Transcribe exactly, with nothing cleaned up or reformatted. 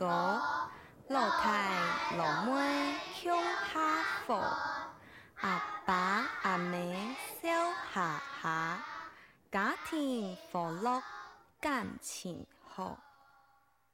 哥，老太老妹穷哈福，阿爸阿妹笑哈哈，家庭和乐感情好。